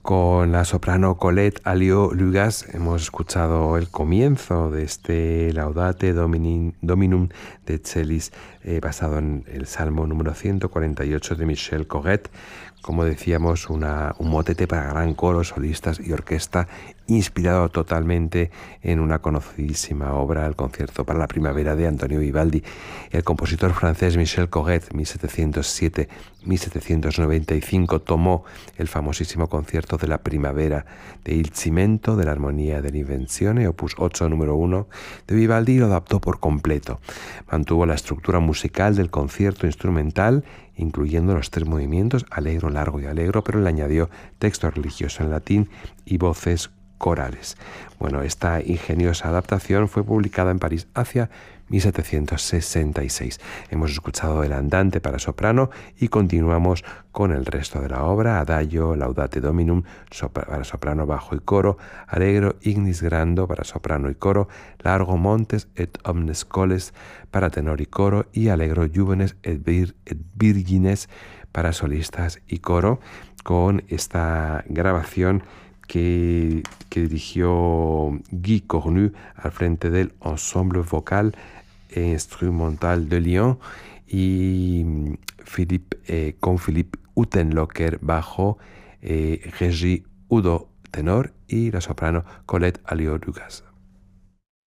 Con la soprano Colette Aliot-Lugas hemos escuchado el comienzo de este Laudate Dominum de Celis, basado en el Salmo número 148 de Michel Corrette. Como decíamos, un motete para gran coro, solistas y orquesta, inspirado totalmente en una conocidísima obra, el concierto para la primavera de Antonio Vivaldi. El compositor francés Michel Corrette, 1707-1795, tomó el famosísimo concierto de la primavera de Il Cimento de la Armonía dell'Invenzione, opus 8, número 1, de Vivaldi, y lo adaptó por completo. Mantuvo la estructura musical del concierto instrumental, incluyendo los 3 movimientos, allegro, largo y allegro, pero le añadió texto religioso en latín y voces corales. Bueno, esta ingeniosa adaptación fue publicada en París hacia 1766. Hemos escuchado el andante para soprano y continuamos con el resto de la obra: Adagio, Laudate Dominum para soprano, bajo y coro, Allegro ignis grando para soprano y coro, Largo montes et omnes coles para tenor y coro, y Allegro juvenes et virgines para solistas y coro, con esta grabación que dirigió Guy Cornu al frente del Ensemble vocal e instrumental de Lyon, y con Philippe Utenlocker bajo, Regis Udo tenor y la soprano Colette Aliot-Lugas.